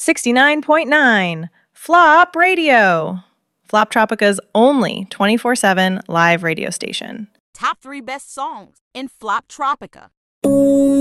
69.9 Flop Radio. Flop Tropica's only 24/7 live radio station. Top 3 best songs in Flop Tropica.